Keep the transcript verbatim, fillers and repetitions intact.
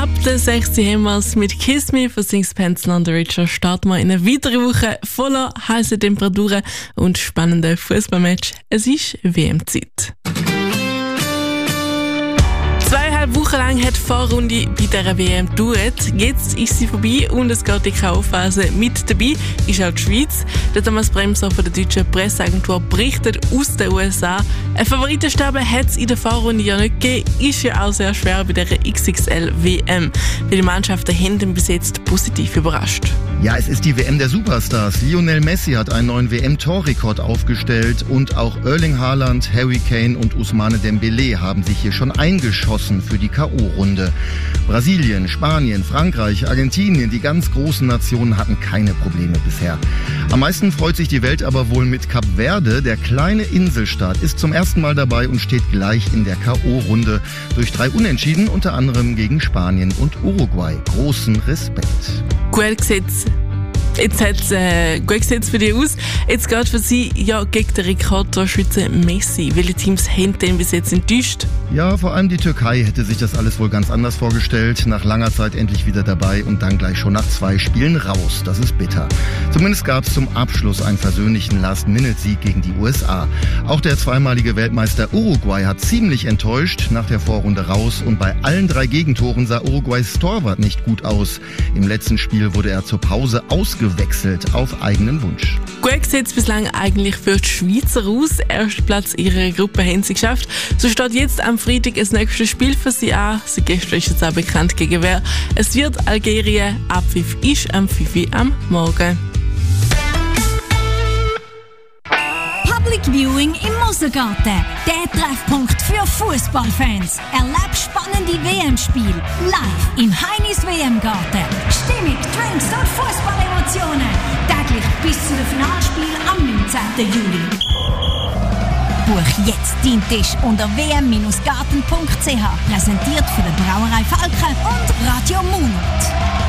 Ab der sechs haben wir es mit Kiss Me von Sings Pencil and the Richer. Starten wir in eine weitere Woche voller heißer Temperaturen und spannender Fußballmatch. Es ist W M-Zeit. Zweieinhalb Wochen lang hat die Vorrunde bei dieser W M gedauert. Jetzt ist sie vorbei und es geht die K O-Phase. Mit dabei ist auch die Schweiz. Der Thomas Bremser von der deutschen Presseagentur berichtet aus den U S A. Ein Favoritensterben hat es in der Vorrunde ja nicht gegeben. Ist ja auch sehr schwer bei dieser X X L W M. Weil die Mannschaften haben den bis jetzt positiv überrascht. Ja, es ist die W M der Superstars. Lionel Messi hat einen neuen W M-Torrekord aufgestellt und auch Erling Haaland, Harry Kane und Ousmane Dembélé haben sich hier schon eingeschossen für die K O-Runde. Brasilien, Spanien, Frankreich, Argentinien, die ganz großen Nationen hatten keine Probleme bisher. Am meisten freut sich die Welt aber wohl mit Kap Verde. Der kleine Inselstaat ist zum ersten Mal dabei und steht gleich in der K O-Runde. Durch drei Unentschieden, unter anderem gegen Spanien und Uruguay. Großen Respekt. Gut gesetzt. Jetzt hat es äh, gut gesetzt für die aus. Jetzt geht für sie ja gegen den Rekordtorschütze Messi. Welche Teams haben denn bis jetzt enttäuscht? Ja, vor allem die Türkei hätte sich das alles wohl ganz anders vorgestellt. Nach langer Zeit endlich wieder dabei und dann gleich schon nach zwei Spielen raus. Das ist bitter. Zumindest gab es zum Abschluss einen versöhnlichen Last-Minute-Sieg gegen die U S A. Auch der zweimalige Weltmeister Uruguay hat ziemlich enttäuscht, nach der Vorrunde raus. Und bei allen drei Gegentoren sah Uruguays Torwart nicht gut aus. Im letzten Spiel wurde er zur Pause ausgewechselt auf eigenen Wunsch. Gut sieht es bislang eigentlich für die Schweizer aus. Erster Platz ihrer Gruppe haben sie geschafft. So steht jetzt am Freitag das nächste Spiel für sie an. Sie gestern ist jetzt auch bekannt gegen wer. Es wird Algerien. Abpfiff ist am fünf Uhr am Morgen. Public Viewing im Mosergarten. Der Treffpunkt für Fußballfans. Erlebt spannende W M-Spiele live im Heinis W M-Garten. Stimmung, Drinks und Fußballemotionen. Täglich bis zu dem Finalspiel am neunzehnten Juli. Buch jetzt deinen Tisch unter w m Bindestrich garten punkt c h. Präsentiert von der Brauerei Falke und Radio Munot.